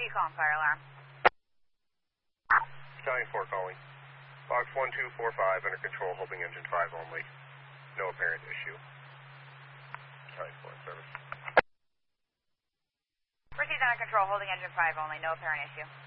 you calling fire alarm? Battalion 4 calling. Box 1245 under control, holding engine 5 only. No apparent issue. Battalion 4 in service. Proceed under control, holding engine 5 only, no apparent issue.